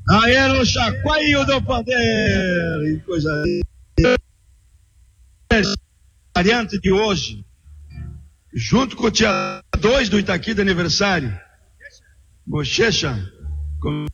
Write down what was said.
Aí era o chacoalho do pandeiro. E coisa. Variante de hoje, junto com o dia 2 do Itaqui de aniversário, Bochecha, com